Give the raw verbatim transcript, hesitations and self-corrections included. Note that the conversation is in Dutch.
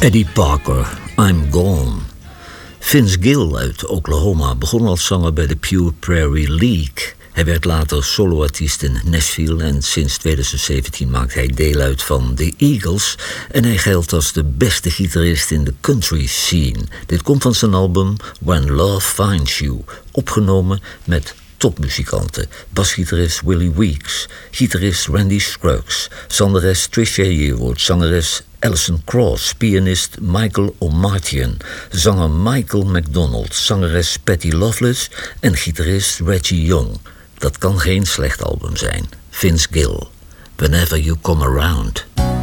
Eddie Parker, I'm Gone. Vince Gill uit Oklahoma begon als zanger bij de Pure Prairie League. Hij werd later soloartiest in Nashville en sinds twintig zeventien maakt hij deel uit van The Eagles. En hij geldt als de beste gitarist in de country scene. Dit komt van zijn album When Love Finds You, opgenomen met topmuzikanten. Basgitarist Willie Weeks, gitarist Randy Scruggs, zangeres Trisha Yearwood, zangeres Alison Cross, pianist Michael O'Martian, zanger Michael McDonald, zangeres Patty Loveless en gitarist Reggie Young. Dat kan geen slecht album zijn. Vince Gill, Whenever You Come Around.